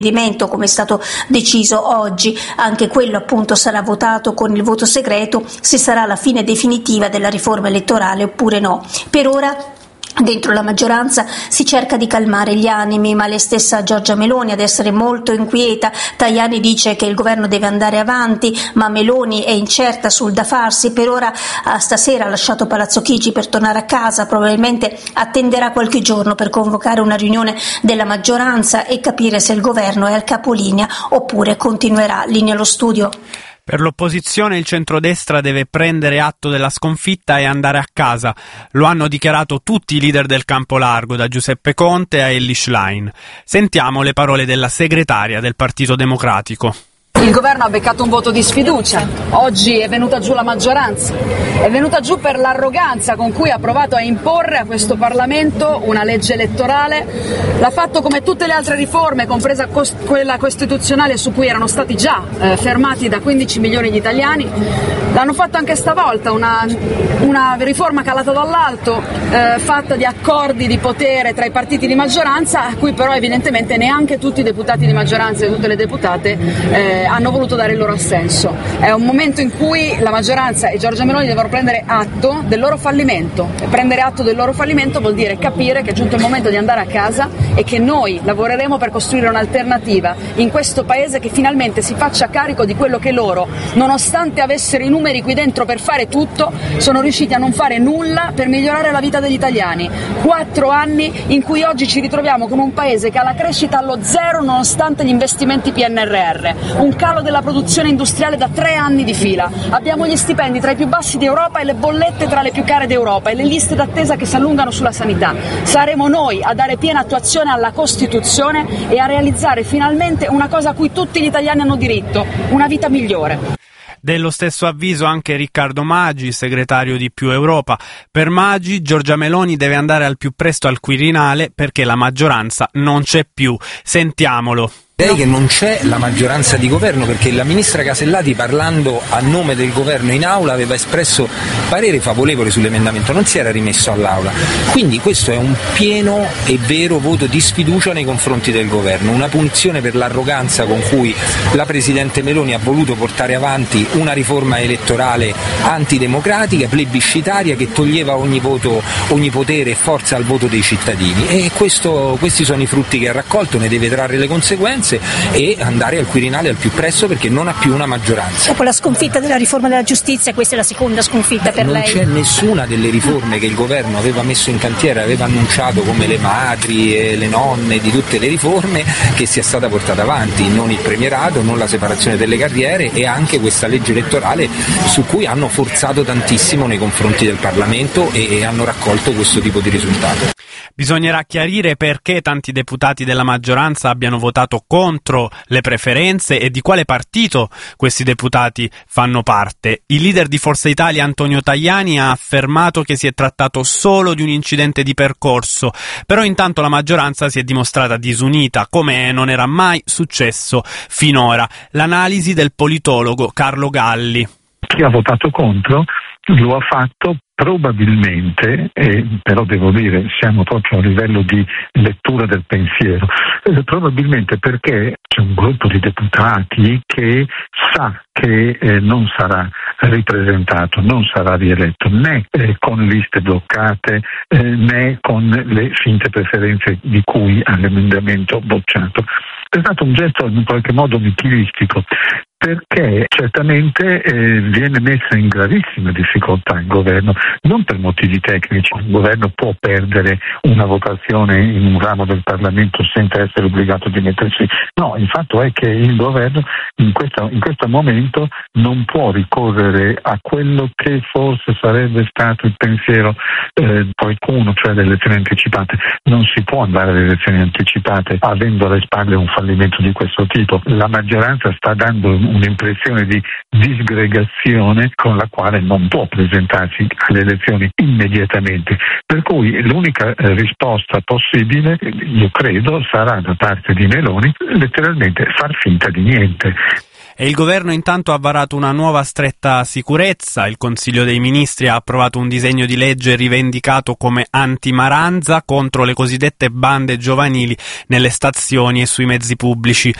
come è stato deciso oggi. Anche quello appunto sarà votato con il voto segreto, se sarà la fine definitiva della riforma elettorale oppure no. Per ora dentro la maggioranza si cerca di calmare gli animi, ma la stessa Giorgia Meloni ad essere molto inquieta. Tajani dice che il governo deve andare avanti, ma Meloni è incerta sul da farsi. Per ora stasera ha lasciato Palazzo Chigi per tornare a casa, probabilmente attenderà qualche giorno per convocare una riunione della maggioranza e capire se il governo è al capolinea oppure continuerà lì nello studio. Per l'opposizione il centrodestra deve prendere atto della sconfitta e andare a casa. Lo hanno dichiarato tutti i leader del campo largo, da Giuseppe Conte a Elly Schlein. Sentiamo le parole della segretaria del Partito Democratico. Il governo ha beccato un voto di sfiducia, oggi è venuta giù la maggioranza, è venuta giù per l'arroganza con cui ha provato a imporre a questo Parlamento una legge elettorale, l'ha fatto come tutte le altre riforme, compresa quella costituzionale su cui erano stati già fermati da 15 milioni di italiani, l'hanno fatto anche stavolta, una riforma calata dall'alto, fatta di accordi di potere tra i partiti di maggioranza, a cui però evidentemente neanche tutti i deputati di maggioranza e tutte le deputate hanno voluto dare il loro assenso. È un momento in cui la maggioranza e Giorgia Meloni devono prendere atto del loro fallimento. E prendere atto del loro fallimento vuol dire capire che è giunto il momento di andare a casa e che noi lavoreremo per costruire un'alternativa in questo paese che finalmente si faccia carico di quello che loro, nonostante avessero i numeri qui dentro per fare tutto, sono riusciti a non fare nulla per migliorare la vita degli italiani. 4 anni in cui oggi ci ritroviamo con un paese che ha la crescita allo zero nonostante gli investimenti PNRR, un calo della produzione industriale da 3 anni di fila. Abbiamo gli stipendi tra i più bassi d'Europa e le bollette tra le più care d'Europa e le liste d'attesa che si allungano sulla sanità. Saremo noi a dare piena attuazione alla Costituzione e a realizzare finalmente una cosa a cui tutti gli italiani hanno diritto, una vita migliore. Dello stesso avviso anche Riccardo Maggi, segretario di Più Europa. Per Maggi, Giorgia Meloni deve andare al più presto al Quirinale perché la maggioranza non c'è più. Sentiamolo. Che non c'è la maggioranza di governo perché la ministra Casellati, parlando a nome del governo in aula, aveva espresso parere favorevole sull'emendamento, non si era rimesso all'aula, quindi questo è un pieno e vero voto di sfiducia nei confronti del governo, una punizione per l'arroganza con cui la Presidente Meloni ha voluto portare avanti una riforma elettorale antidemocratica, plebiscitaria, che toglieva ogni potere e forza al voto dei cittadini, e questi sono i frutti che ha raccolto, ne deve trarre le conseguenze e andare al Quirinale al più presto perché non ha più una maggioranza. Dopo la sconfitta della riforma della giustizia, questa è la seconda sconfitta per lei? Non c'è nessuna delle riforme che il governo aveva messo in cantiere, aveva annunciato, come le madri e le nonne, di tutte le riforme, che sia stata portata avanti, non il premierato, non la separazione delle carriere e anche questa legge elettorale su cui hanno forzato tantissimo nei confronti del Parlamento e hanno raccolto questo tipo di risultato. Bisognerà chiarire perché tanti deputati della maggioranza abbiano votato contro le preferenze e di quale partito questi deputati fanno parte. Il leader di Forza Italia, Antonio Tajani, ha affermato che si è trattato solo di un incidente di percorso, però intanto la maggioranza si è dimostrata disunita, come non era mai successo finora. L'analisi del politologo Carlo Galli. Chi ha votato contro lo ha fatto probabilmente, però devo dire siamo proprio a livello di lettura del pensiero, probabilmente perché c'è un gruppo di deputati che sa che non sarà ripresentato, non sarà rieletto né con liste bloccate né con le finte preferenze di cui all'emendamento bocciato. È stato un gesto in qualche modo nichilistico, perché certamente viene messa in gravissima difficoltà il governo, non per motivi tecnici. Il governo può perdere una votazione in un ramo del Parlamento senza essere obbligato a dimettersi. No, il fatto è che il governo in questo momento non può ricorrere a quello che forse sarebbe stato il pensiero qualcuno, cioè le elezioni anticipate. Non si può andare alle elezioni anticipate avendo alle spalle un fallimento di questo tipo. La maggioranza sta dando un'impressione di disgregazione con la quale non può presentarsi alle elezioni immediatamente. Per cui l'unica risposta possibile, io credo, sarà da parte di Meloni letteralmente far finta di niente. E il governo intanto ha varato una nuova stretta sicurezza. Il Consiglio dei Ministri ha approvato un disegno di legge rivendicato come anti-Maranza contro le cosiddette bande giovanili nelle stazioni e sui mezzi pubblici.